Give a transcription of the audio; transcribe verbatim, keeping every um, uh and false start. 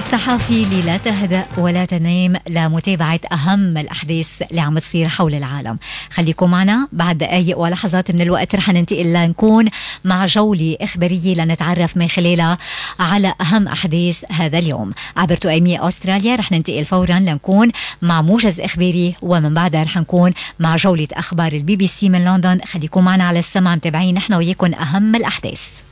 الصحافي اللي لا تهدأ ولا تنام لمتابعة أهم الأحداث اللي عم تصير حول العالم. خليكم معنا، بعد دقايق ولحظات من الوقت رح ننتقل لنكون مع جولة إخبارية لنتعرف من خلالها على أهم أحداث هذا اليوم. عبر تؤيمية أستراليا رح ننتقل فورا لنكون مع موجز إخباري، ومن بعدها رح نكون مع جولة أخبار البي بي سي من لندن. خليكم معنا على السمع متابعين نحن وياكم أهم الأحداث.